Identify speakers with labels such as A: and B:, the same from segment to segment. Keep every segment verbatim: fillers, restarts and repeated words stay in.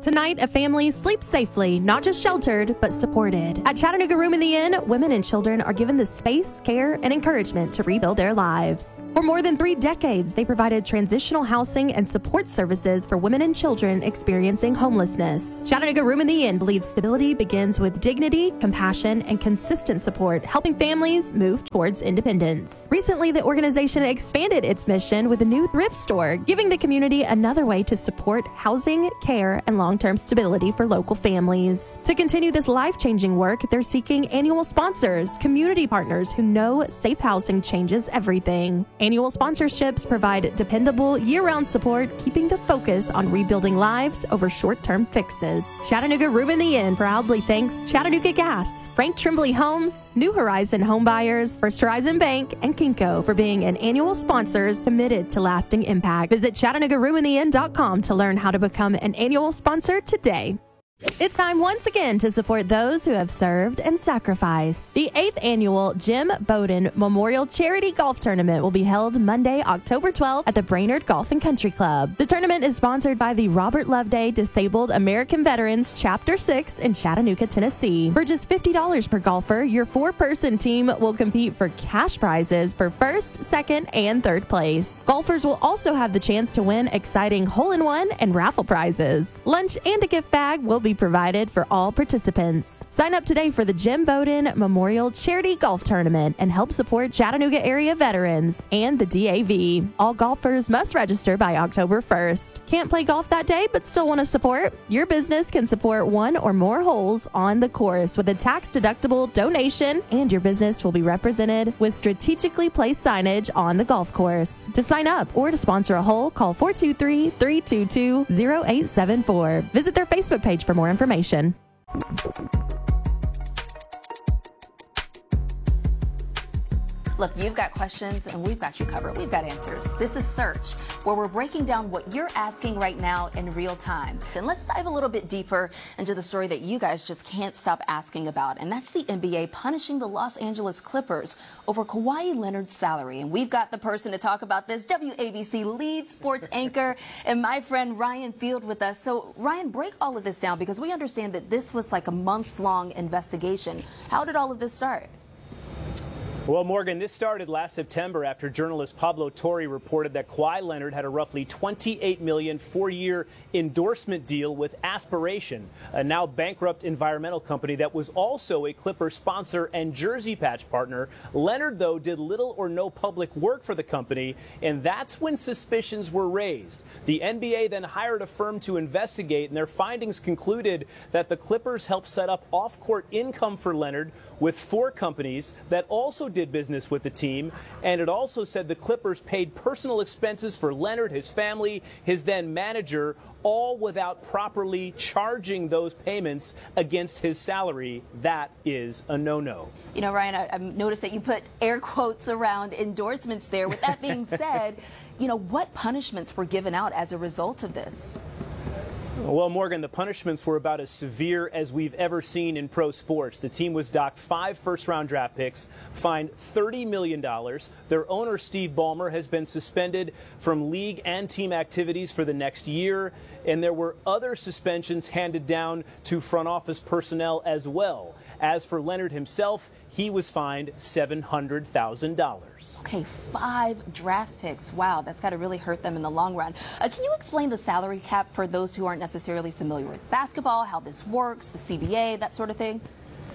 A: Tonight, a family sleeps safely, not just sheltered, but supported. At Chattanooga Room in the Inn, women and children are given the space, care, and encouragement to rebuild their lives. For more than three decades, they provided transitional housing and support services for women and children experiencing homelessness. Chattanooga Room in the Inn believes stability begins with dignity, compassion, and consistent support, helping families move towards independence. Recently, the organization expanded its mission with a new thrift store, giving the community another way to support housing, care, and long-term stability for local families. To continue this life-changing work, they're seeking annual sponsors, community partners who know safe housing changes everything. Annual sponsorships provide dependable year-round support, keeping the focus on rebuilding lives over short-term fixes. Chattanooga Room in the Inn proudly thanks Chattanooga Gas, Frank Tremblay Homes, New Horizon Home Buyers, First Horizon Bank, and Kinko for being an annual sponsors committed to lasting impact. Visit Chattanooga Room in the Inn dot com to learn how to become an annual sponsor today. It's time once again to support those who have served and sacrificed. The eighth annual Jim Bowden Memorial Charity Golf Tournament will be held Monday, October twelfth at the Brainerd Golf and Country Club. The tournament is sponsored by the Robert Loveday Disabled American Veterans Chapter six in Chattanooga, Tennessee. For just fifty dollars per golfer, your four-person team will compete for cash prizes for first, second, and third place. Golfers will also have the chance to win exciting hole-in-one and raffle prizes. Lunch and a gift bag will be provided for all participants. Sign up today for the Jim Bowden Memorial Charity Golf Tournament and help support Chattanooga area veterans and the D A V. All golfers must register by October first. Can't play golf that day but still want to support? Your business can support one or more holes on the course with a tax-deductible donation, and your business will be represented with strategically placed signage on the golf course. To sign up or to sponsor a hole, call four two three, three two two, zero eight seven four. Visit their Facebook page for more information.
B: Look, you've got questions and we've got you covered. We've got answers. This is Search, where we're breaking down what you're asking right now in real time. And let's dive a little bit deeper into the story that you guys just can't stop asking about. And that's the N B A punishing the Los Angeles Clippers over Kawhi Leonard's salary. And we've got the person to talk about this, W A B C lead sports anchor and my friend Ryan Field with us. So Ryan, break all of this down, because we understand that this was like a months long investigation. How did all of this start?
C: Well, Morgan, this started last September after journalist Pablo Torre reported that Kawhi Leonard had a roughly twenty-eight million dollars four-year endorsement deal with Aspiration, a now bankrupt environmental company that was also a Clipper sponsor and jersey patch partner. Leonard, though, did little or no public work for the company, and that's when suspicions were raised. The N B A then hired a firm to investigate, and their findings concluded that the Clippers helped set up off-court income for Leonard with four companies that also did business with the team, and it also said the Clippers paid personal expenses for Leonard, his family, his then manager, all without properly charging those payments against his salary. That is a no-no.
B: You know, Ryan, I, I noticed that you put air quotes around endorsements there. With that being said, you know, what punishments were given out as a result of this?
C: Well, Morgan, the punishments were about as severe as we've ever seen in pro sports. The team was docked five first-round draft picks, fined thirty million dollars. Their owner, Steve Ballmer, has been suspended from league and team activities for the next year. And there were other suspensions handed down to front office personnel as well. As for Leonard himself, he was fined seven hundred thousand dollars.
B: Okay, five draft picks. Wow, that's got to really hurt them in the long run. Uh, can you explain the salary cap for those who aren't necessarily familiar with basketball, how this works, the C B A, that sort of thing?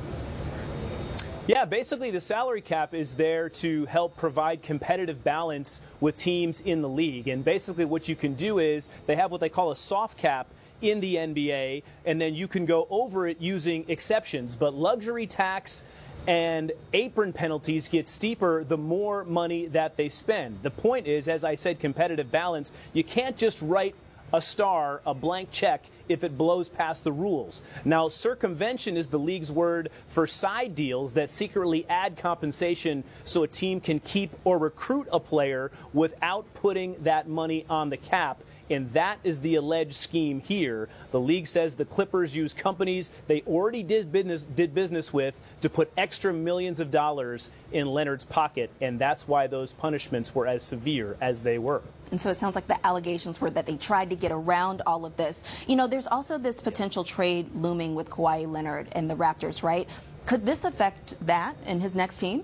C: Yeah, basically the salary cap is there to help provide competitive balance with teams in the league. And basically what you can do is they have what they call a soft cap in the N B A, and then you can go over it using exceptions. But luxury tax and apron penalties get steeper the more money that they spend. The point is, as I said, competitive balance. You can't just write a star a blank check if it blows past the rules. Now, circumvention is the league's word for side deals that secretly add compensation so a team can keep or recruit a player without putting that money on the cap. and that is the alleged scheme here. The league says the Clippers use companies they already did business, did business with to put extra millions of dollars in Leonard's pocket, and that's why those punishments were as severe as they were.
B: And so it sounds like the allegations were that they tried to get around all of this. You know, there's also this potential trade looming with Kawhi Leonard and the Raptors, right? Could this affect that and his next team?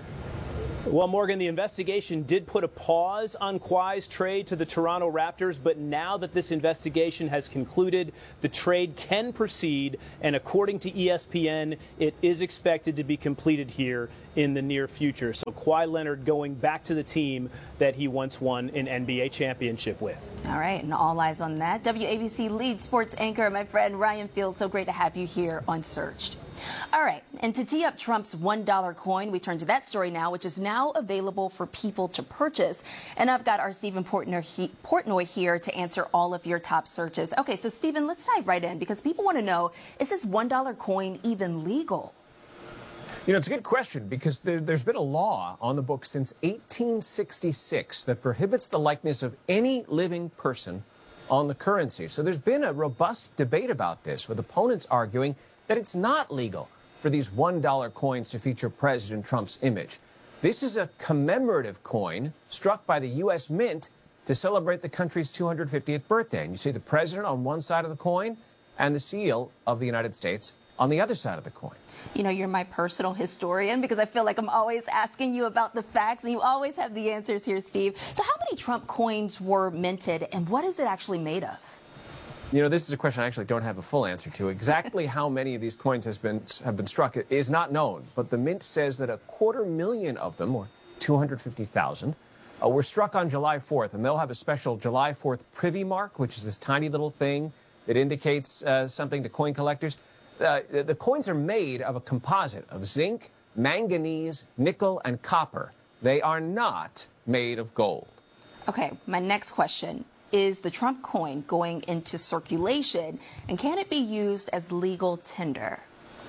C: Well, Morgan, the investigation did put a pause on Kawhi's trade to the Toronto Raptors, but now that this investigation has concluded, the trade can proceed, and according to E S P N, it is expected to be completed here in the near future. So Kawhi Leonard going back to the team that he once won an N B A championship with.
B: All right, and all eyes on that. W A B C lead sports anchor, my friend Ryan Fields, so great to have you here on Searched. All right, and to tee up Trump's one dollar coin, we turn to that story now, which is now available for people to purchase. And I've got our Stephen Portnoy, he, Portnoy here to answer all of your top searches. Okay, so Stephen, let's dive right in because people want to know, is this one dollar coin even legal?
D: You know, it's a good question because there, there's been a law on the books since eighteen sixty-six that prohibits the likeness of any living person on the currency. So there's been a robust debate about this, with opponents arguing that it's not legal for these one dollar coins to feature President Trump's image. This is a commemorative coin struck by the U S Mint to celebrate the country's two hundred fiftieth birthday. And you see the president on one side of the coin and the seal of the United States on the other side of the coin.
B: You know, you're my personal historian because I feel like I'm always asking you about the facts, and you always have the answers here, Steve. So how many Trump coins were minted, and what is it actually made of?
D: You know, this is a question I actually don't have a full answer to. Exactly how many of these coins has been have been struck is not known, but the Mint says that a quarter million of them, or two hundred fifty thousand, uh, were struck on July fourth, and they'll have a special July fourth privy mark, which is this tiny little thing that indicates uh, something to coin collectors. Uh, the, the coins are made of a composite of zinc, manganese, nickel, and copper. They are not made of gold.
B: Okay, my next question. Is the Trump coin going into circulation, and can it be used as legal tender?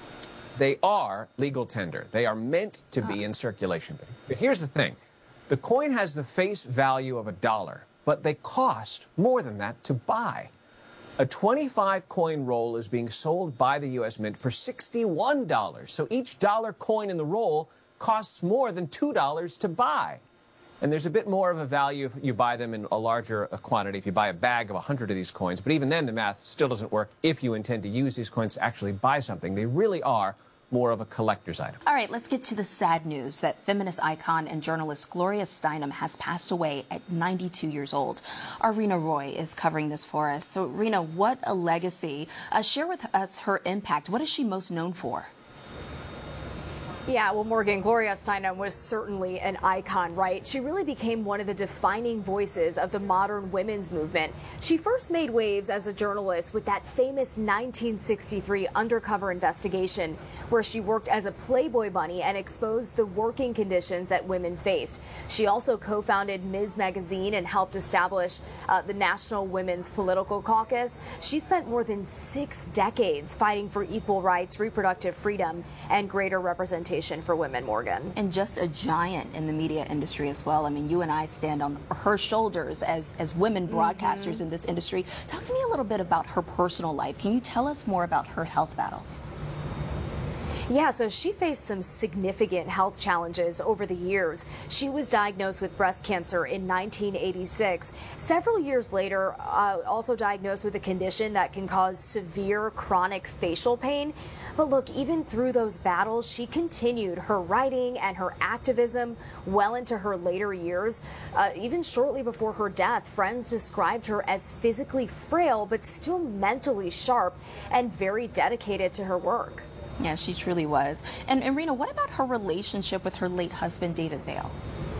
D: They are legal tender. They are meant to be in circulation. But here's the thing. The coin has the face value of a dollar, but they cost more than that to buy. A twenty-five coin roll is being sold by the U S Mint for sixty-one dollars. So each dollar coin in the roll costs more than two dollars to buy. And there's a bit more of a value if you buy them in a larger quantity, if you buy a bag of one hundred of these coins. But even then, the math still doesn't work if you intend to use these coins to actually buy something. They really are more of a collector's item.
B: All right, let's get to the sad news that feminist icon and journalist Gloria Steinem has passed away at ninety-two years old. Our Rena Roy is covering this for us. So, Rena, what a legacy. Uh, share with us her impact. What is she most known for?
E: Yeah, well, Morgan, Gloria Steinem was certainly an icon, right? She really became one of the defining voices of the modern women's movement. She first made waves as a journalist with that famous nineteen sixty-three undercover investigation where she worked as a Playboy bunny and exposed the working conditions that women faced. She also co-founded Miz Magazine and helped establish uh, the National Women's Political Caucus. She spent more than six decades fighting for equal rights, reproductive freedom, and greater representation for women, Morgan.
B: And just a giant in the media industry as well. I mean, you and I stand on her shoulders as, as women broadcasters mm-hmm. in this industry. Talk to me a little bit about her personal life. Can you tell us more about her health battles?
E: Yeah, so she faced some significant health challenges over the years. She was diagnosed with breast cancer in nineteen eighty-six. Several years later, uh, also diagnosed with a condition that can cause severe chronic facial pain. But look, even through those battles, she continued her writing and her activism well into her later years. Uh, even shortly before her death, friends described her as physically frail, but still mentally sharp and very dedicated to her work.
B: Yeah, she truly was. And, and Rena, what about her relationship with her late husband, David Vail?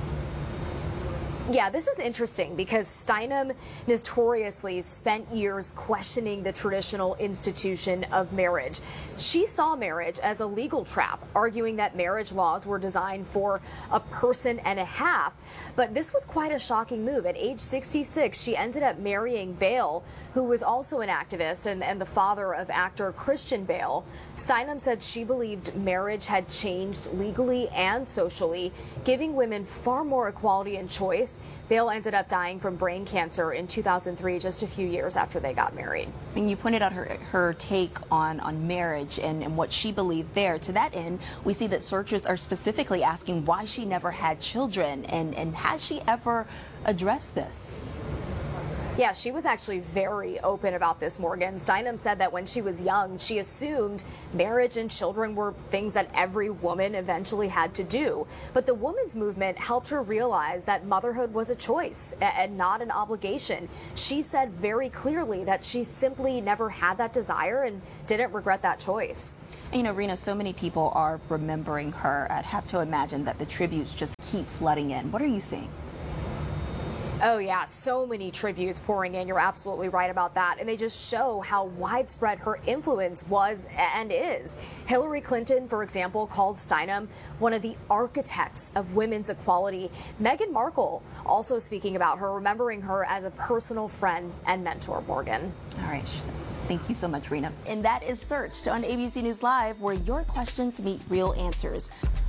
E: Yeah, this is interesting because Steinem notoriously spent years questioning the traditional institution of marriage. She saw marriage as a legal trap, arguing that marriage laws were designed for a person and a half. But this was quite a shocking move. At age sixty-six, she ended up marrying Bale, who was also an activist and, and the father of actor Christian Bale. Steinem said she believed marriage had changed legally and socially, giving women far more equality and choice. Bill ended up dying from brain cancer in two thousand three, just a few years after they got married.
B: And you pointed out her her take on, on marriage and, and what she believed there. To that end, we see that searchers are specifically asking why she never had children, and, and has she ever addressed this?
E: Yeah, she was actually very open about this, Morgan. Steinem said that when she was young, she assumed marriage and children were things that every woman eventually had to do. But the women's movement helped her realize that motherhood was a choice and not an obligation. She said very clearly that she simply never had that desire and didn't regret that choice.
B: You know, Rena, so many people are remembering her. I'd have to imagine that the tributes just keep flooding in. What are you seeing?
E: Oh, yeah, so many tributes pouring in. You're absolutely right about that. And they just show how widespread her influence was and is. Hillary Clinton, for example, called Steinem one of the architects of women's equality. Meghan Markle also speaking about her, remembering her as a personal friend and mentor, Morgan.
B: All right. Thank you so much, Rena. And that is Searched on A B C News Live, where your questions meet real answers.